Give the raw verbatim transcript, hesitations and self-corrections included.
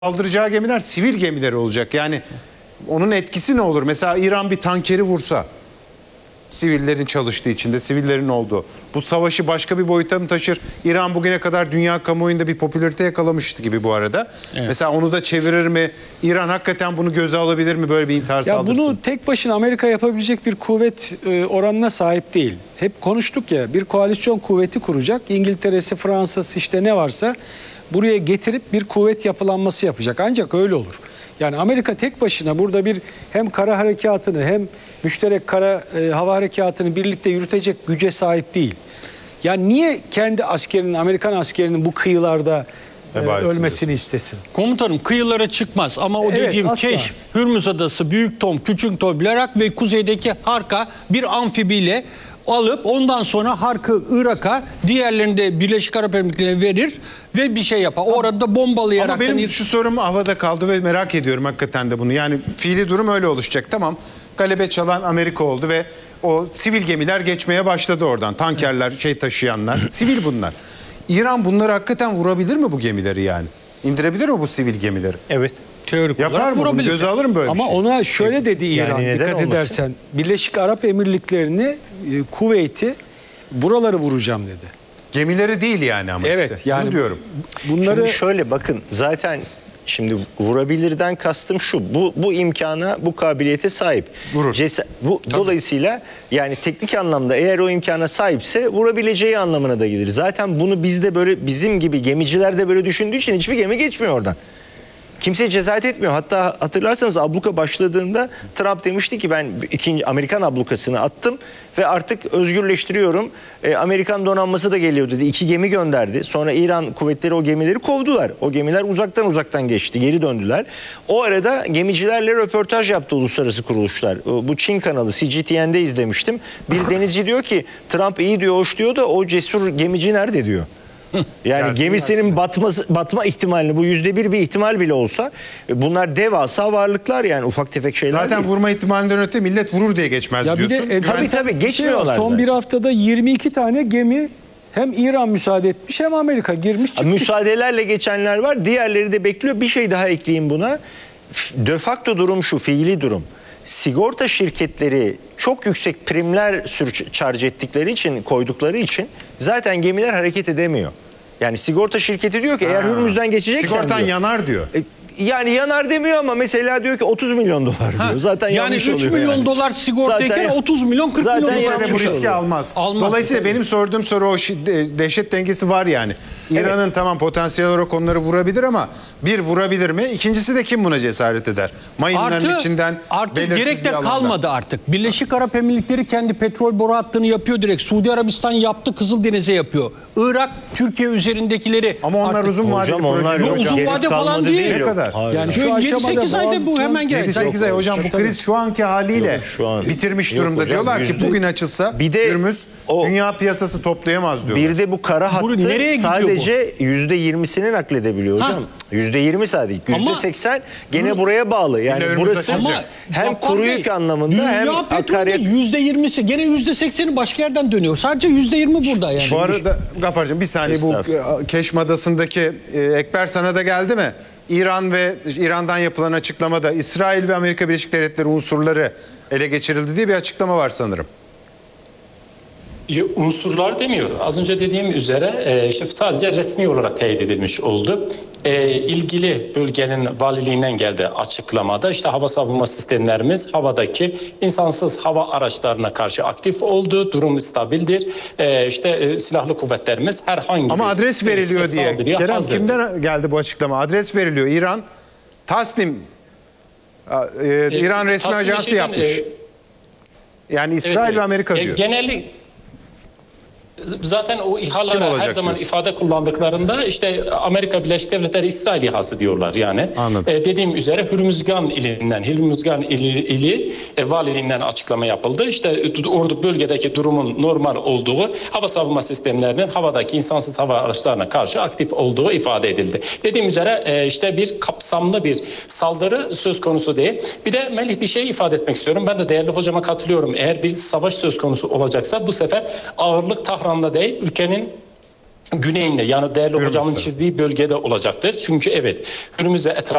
Saldıracağı gemiler sivil gemileri olacak. Yani onun etkisi ne olur? Mesela İran bir tankeri vursa, sivillerin çalıştığı içinde, sivillerin olduğu. Bu savaşı başka bir boyuta mı taşır? İran bugüne kadar dünya kamuoyunda bir popülarite yakalamıştı gibi bu arada. Evet. Mesela onu da çevirir mi? İran hakikaten bunu göze alabilir mi, böyle bir intihar ya saldırısı? Bunu tek başına Amerika yapabilecek bir kuvvet e, oranına sahip değil. Hep konuştuk ya, bir koalisyon kuvveti kuracak. İngiltere'si, Fransa'sı, işte ne varsa buraya getirip bir kuvvet yapılanması yapacak. Ancak öyle olur. Yani Amerika tek başına burada bir hem kara harekatını hem müşterek kara e, hava harekatını birlikte yürütecek güce sahip değil. Yani niye kendi askerinin, Amerikan askerinin bu kıyılarda e, ölmesini istesin? Komutanım, kıyılara çıkmaz ama o Evet, dediğim asla. Keşf, Hürmüz Adası, Büyük Tom, Küçük Tom, Irak ve kuzeydeki Harka bir amfibiyle alıp ondan sonra Hark'ı Irak'a, diğerlerini de Birleşik Arap Emirlikleri'ne verir ve bir şey yapar. Orada bombalayarak... Ama benim şu sorum havada kaldı ve merak ediyorum hakikaten de bunu. Yani fiili durum öyle oluşacak. Tamam, galebe çalan Amerika oldu ve o sivil gemiler geçmeye başladı oradan. Tankerler, şey taşıyanlar. Sivil bunlar. İran bunları hakikaten vurabilir mi, bu gemileri yani? İndirebilir mi bu sivil gemileri? Evet. Teorik Yapar olarak mı bunu? vurabilir. Göze alır mı böyle Ama bir şey? ona şöyle dedi İran, Yani neden dikkat olmasın? edersen. Birleşik Arap Emirlikleri'ni, e, Kuveyt'i, buraları vuracağım dedi. Gemileri değil yani ama Evet, işte. yani Bunu diyorum. bunları... Şimdi şöyle bakın, zaten şimdi vurabilirden kastım şu: bu bu imkana, bu kabiliyete sahip. Vurur. Cesa- bu dolayısıyla yani teknik anlamda eğer o imkana sahipse vurabileceği anlamına da gelir. Zaten bunu bizde böyle, bizim gibi gemiciler de böyle düşündüğü için hiçbir gemi geçmiyor oradan. Kimse cesaret etmiyor. Hatta hatırlarsanız abluka başladığında Trump demişti ki ben ikinci Amerikan ablukasını attım ve artık özgürleştiriyorum. E, Amerikan donanması da geliyor dedi. İki gemi gönderdi. Sonra İran kuvvetleri o gemileri kovdular. O gemiler uzaktan uzaktan geçti. Geri döndüler. O arada gemicilerle röportaj yaptı uluslararası kuruluşlar. Bu Çin kanalı C G T N'de izlemiştim. Bir denizci diyor ki Trump iyi diyor, hoş diyor da o cesur gemici nerede diyor. Yani Dersin gemisinin batması, batma ihtimalini, bu yüzde bir bir ihtimal bile olsa, bunlar devasa varlıklar yani, ufak tefek şeyler Zaten değil. vurma ihtimalinden öte millet vurur diye geçmez Ya bir de, diyorsun. e, Güven- tabii tabii geçmiyorlar. Son zaten. bir haftada yirmi iki tane gemi hem İran müsaade etmiş hem Amerika girmiş çıkmış. Müsaadelerle geçenler var, diğerleri de bekliyor. Bir şey daha ekleyeyim buna. De facto durum şu, fiili durum. Sigorta şirketleri çok yüksek primler charge ettikleri için, koydukları için zaten gemiler hareket edemiyor. Yani sigorta şirketi diyor ki eğer Ha. Hürmüz'den geçeceksen Sigortan diyor. yanar diyor. E, Yani yanar demiyor ama mesela diyor ki otuz milyon dolar diyor. Ha, Zaten yani yanlış üç oluyor milyon yani. dolar sigortayken Zaten- otuz milyon kırk zaten milyon dolar. yanlış Bu riski oluyor. almaz. Almaz. Dolayısıyla benim sorduğum soru o şi- de- dehşet dengesi var yani. İran'ın tamam potansiyel olarak onları vurabilir ama bir, vurabilir mi? İkincisi de kim buna cesaret eder? Mayınların Artı, içinden artık belirsiz gerek bir de alanda. kalmadı artık. Birleşik Arap Emirlikleri kendi petrol boru hattını yapıyor direkt. Suudi Arabistan yaptı, Kızıldeniz'e yapıyor. Irak, Türkiye üzerindekileri... Ama onlar artık- uzun vadeli Hocam onlar proje. Yok, uzun gerek vade falan kalmadı değil. Ne yok. kadar? Hayır. Yani Şöyle şu yedi aşamada sekiz ayda bu hemen gelecek. yedi sekiz ay hocam, bu Tabii. kriz şu anki haliyle Yok, şu an- bitirmiş Yok durumda. hocam, Diyorlar ki yüzde- bugün açılsa Bir de Hürmüz o- dünya piyasası toplayamaz diyorlar. Bir de bu kara hattı nereye gidiyor sadece yüzde yirmisini nakledebiliyor hocam. Yüzde yirmi sadece. Ama- Yüzde seksen gene buraya bağlı. Yani Yine burası önümüzde Ama hem Gaffar kuru Bey, yük anlamında hem dünya petrolü akaryakıt. yüzde yirmisi, gene yüzde sekseni başka yerden dönüyor. Sadece yüzde yirmi burada yani. Bu arada Gaffar'cığım bir saniye, bu e, Keşm Adası'ndaki e, Ekber sana da geldi mi? İran ve İran'dan yapılan açıklamada İsrail ve Amerika Birleşik Devletleri unsurları ele geçirildi diye bir açıklama var sanırım. Unsurlar demiyor. Az önce dediğim üzere e, işte sadece resmi olarak teyit edilmiş oldu. E, ilgili bölgenin valiliğinden geldi açıklamada. İşte hava savunma sistemlerimiz havadaki insansız hava araçlarına karşı aktif oldu. Durum stabildir. E, işte e, silahlı kuvvetlerimiz herhangi Ama bir adres veriliyor diye. saldırıya Kerem, hazırdır. kimden geldi bu açıklama? Adres veriliyor. İran Tasnim e, İran resmi Tasnim ajansı şeyden, yapmış. e, Yani İsrail Evet, ve Amerika e, diyor. Genellik zaten o Kim İHA'lara olacak her zaman diyorsun? ifade kullandıklarında işte Amerika Birleşik Devletleri İsrail İHA'sı diyorlar yani. Anladım. E, dediğim üzere Hürmüzgan ilinden, Hürmüzgan ili, ili e, valiliğinden açıklama yapıldı. İşte orada bölgedeki durumun normal olduğu, hava savunma sistemlerinin havadaki insansız hava araçlarına karşı aktif olduğu ifade edildi. Dediğim üzere e, işte bir kapsamlı bir saldırı söz konusu değil. Bir de Melih, bir şey ifade etmek istiyorum. Ben de değerli hocama katılıyorum. Eğer bir savaş söz konusu olacaksa bu sefer ağırlık Tahran'da değil, ülkenin güneyinde, yani değerli Hürmüz hocamın tarafı. çizdiği bölgede olacaktır. Çünkü evet, Hürmüz ve etrafı